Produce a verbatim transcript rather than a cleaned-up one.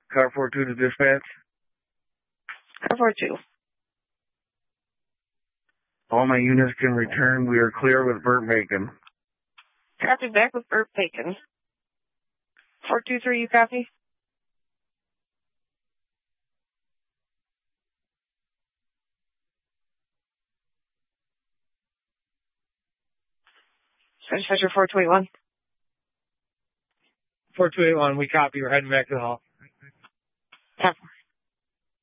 Car four two to dispatch. Car four two. All my units can return. We are clear with Burt Bacon. Copy back with Burt Bacon. four two three, you copy? Dispatcher four two eight one. four two eight one, we copy. We're heading back to the hall. Copy.